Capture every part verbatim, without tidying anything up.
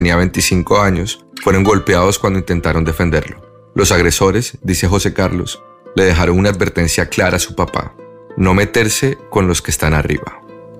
tenía veinticinco años, fueron golpeados cuando intentaron defenderlo. Los agresores, dice José Carlos, le dejaron una advertencia clara a su papá: no meterse con los que están arriba.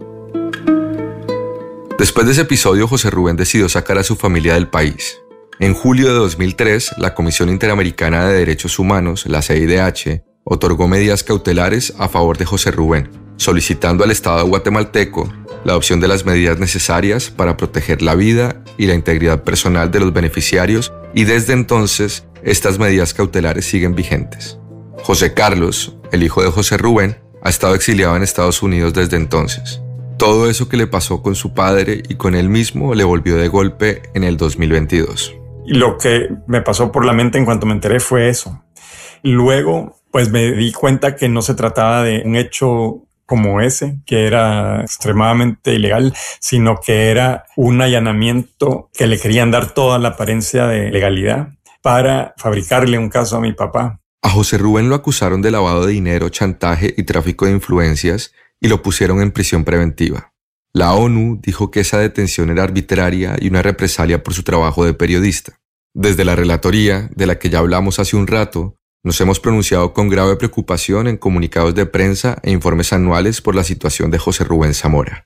Después de ese episodio, José Rubén decidió sacar a su familia del país. En julio de dos mil tres, la Comisión Interamericana de Derechos Humanos, la C I D H, otorgó medidas cautelares a favor de José Rubén, solicitando al Estado guatemalteco la adopción de las medidas necesarias para proteger la vida y la integridad personal de los beneficiarios, y desde entonces estas medidas cautelares siguen vigentes. José Carlos, el hijo de José Rubén, ha estado exiliado en Estados Unidos desde entonces. Todo eso que le pasó con su padre y con él mismo le volvió de golpe en el dos mil veintidós. Y lo que me pasó por la mente en cuanto me enteré fue eso. Luego, pues me di cuenta que no se trataba de un hecho como ese, que era extremadamente ilegal, sino que era un allanamiento que le querían dar toda la apariencia de legalidad para fabricarle un caso a mi papá. A José Rubén lo acusaron de lavado de dinero, chantaje y tráfico de influencias y lo pusieron en prisión preventiva. La ONU dijo que esa detención era arbitraria y una represalia por su trabajo de periodista. Desde la relatoría, de la que ya hablamos hace un rato, nos hemos pronunciado con grave preocupación en comunicados de prensa e informes anuales por la situación de José Rubén Zamora.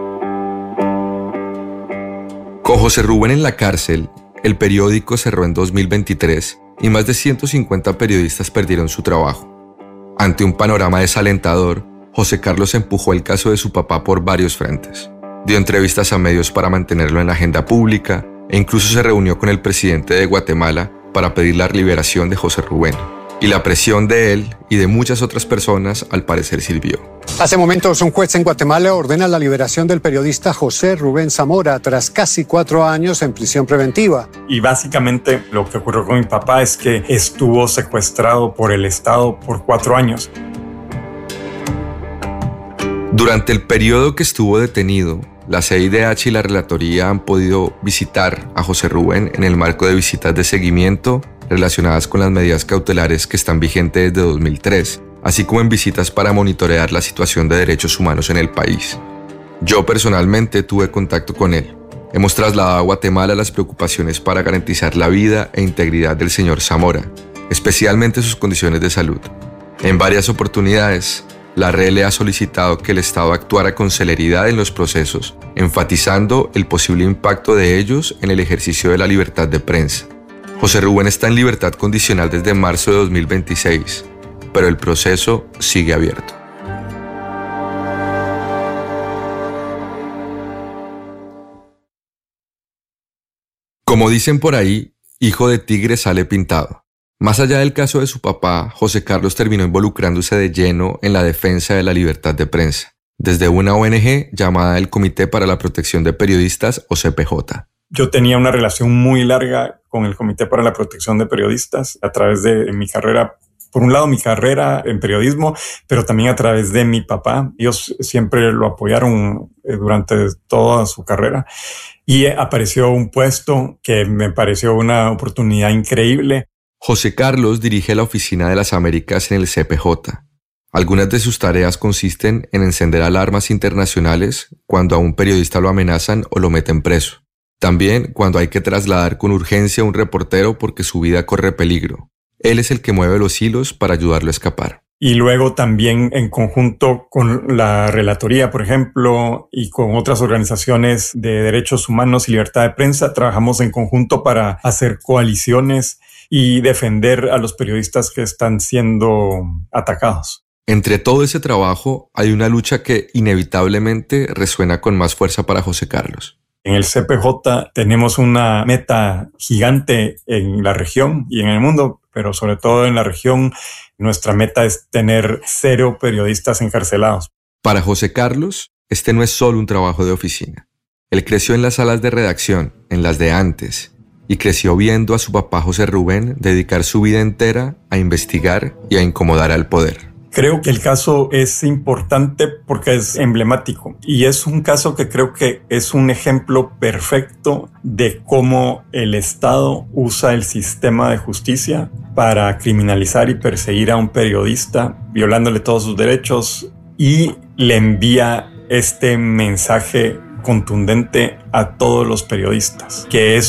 Con José Rubén en la cárcel, el periódico cerró en dos mil veintitrés y más de ciento cincuenta periodistas perdieron su trabajo. Ante un panorama desalentador, José Carlos empujó el caso de su papá por varios frentes. Dio entrevistas a medios para mantenerlo en la agenda pública e incluso se reunió con el presidente de Guatemala para pedir la liberación de José Rubén. Y la presión de él y de muchas otras personas al parecer sirvió. Hace momentos un juez en Guatemala ordena la liberación del periodista José Rubén Zamora tras casi cuatro años en prisión preventiva. Y básicamente lo que ocurrió con mi papá es que estuvo secuestrado por el Estado por cuatro años. Durante el periodo que estuvo detenido, la C I D H y la Relatoría han podido visitar a José Rubén en el marco de visitas de seguimiento relacionadas con las medidas cautelares que están vigentes desde dos mil tres, así como en visitas para monitorear la situación de derechos humanos en el país. Yo personalmente tuve contacto con él. Hemos trasladado a Guatemala las preocupaciones para garantizar la vida e integridad del señor Zamora, especialmente sus condiciones de salud. En varias oportunidades, la R E L ha solicitado que el Estado actuara con celeridad en los procesos, enfatizando el posible impacto de ellos en el ejercicio de la libertad de prensa. José Rubén está en libertad condicional desde marzo de dos mil veintiséis, pero el proceso sigue abierto. Como dicen por ahí, hijo de tigre sale pintado. Más allá del caso de su papá, José Carlos terminó involucrándose de lleno en la defensa de la libertad de prensa, desde una O N G llamada el Comité para la Protección de Periodistas, o C P J. Yo tenía una relación muy larga con el Comité para la Protección de Periodistas a través de mi carrera. Por un lado, mi carrera en periodismo, pero también a través de mi papá. Ellos siempre lo apoyaron durante toda su carrera. Y apareció un puesto que me pareció una oportunidad increíble. José Carlos dirige la Oficina de las Américas en el C P J. Algunas de sus tareas consisten en encender alarmas internacionales cuando a un periodista lo amenazan o lo meten preso. También cuando hay que trasladar con urgencia a un reportero porque su vida corre peligro. Él es el que mueve los hilos para ayudarlo a escapar. Y luego también en conjunto con la Relatoría, por ejemplo, y con otras organizaciones de derechos humanos y libertad de prensa, trabajamos en conjunto para hacer coaliciones y defender a los periodistas que están siendo atacados. Entre todo ese trabajo hay una lucha que inevitablemente resuena con más fuerza para José Carlos. En el C P J tenemos una meta gigante en la región y en el mundo, pero sobre todo en la región, nuestra meta es tener cero periodistas encarcelados. Para José Carlos, este no es solo un trabajo de oficina. Él creció en las salas de redacción, en las de antes, y creció viendo a su papá José Rubén dedicar su vida entera a investigar y a incomodar al poder. Creo que el caso es importante porque es emblemático y es un caso que creo que es un ejemplo perfecto de cómo el Estado usa el sistema de justicia para criminalizar y perseguir a un periodista, violándole todos sus derechos, y le envía este mensaje contundente a todos los periodistas, que es